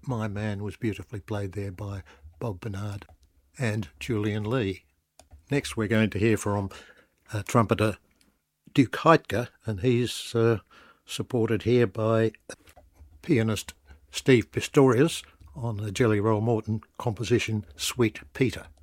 My Man was beautifully played there by Bob Bernard and Julian Lee. Next we're going to hear from trumpeter Duke Heitke, and he's supported here by pianist Steve Pistorius on the Jelly Roll Morton composition Sweet Peter.